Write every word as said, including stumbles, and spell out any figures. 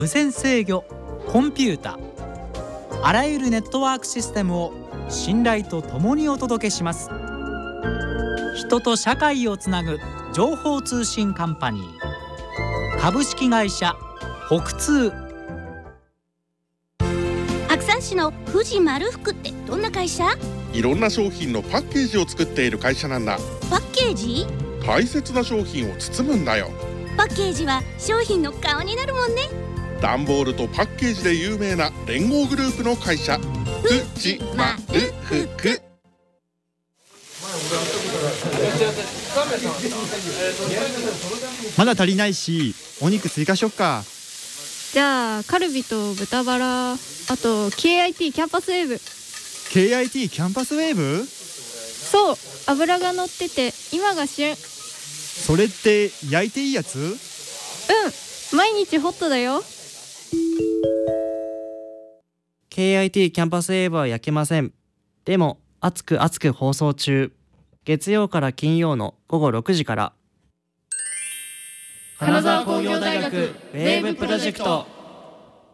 無線制御、コンピュータ、あらゆるネットワークシステムを信頼とともにお届けします。人と社会をつなぐ情報通信カンパニー、株式会社北通。 白山市の富士丸福ってどんな会社？ いろんな商品のパッケージを作っている会社なんだ。 パッケージ？ 大切な商品を包むんだよ。 パッケージは商品の顔になるもんね。 段ボールとパッケージで有名な連合グループの会社、富士丸福。 まだ足りないし、お肉追加しよっか。 じゃあカルビと豚バラ、あと ケーアイティー キャンパスウェーブ。 ケーアイティー キャンパスウェーブ？ そう、脂が乗ってて今が旬。 それって焼いていいやつ？うん、 毎日ホットだよ。 ケーアイティー キャンパスウェーブは焼けません。でも熱く熱く放送中。月曜から金曜のごごろくじから。 金沢工業大学ウェーブプロジェクト。